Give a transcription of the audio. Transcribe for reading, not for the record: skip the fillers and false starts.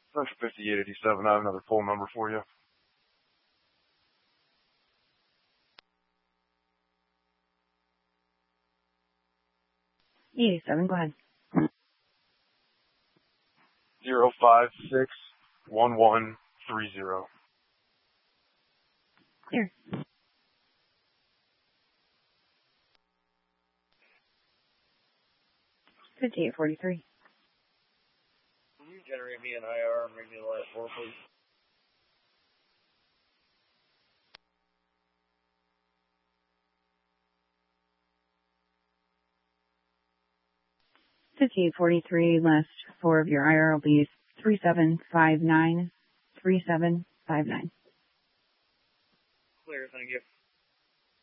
That's 5887. I have another phone number for you. Go ahead. 0561130. Clear. 5843. Can you generate me an IR and bring me the last four, please? 5843, last four of your IR will be 3759. 3759. Clear, thank you.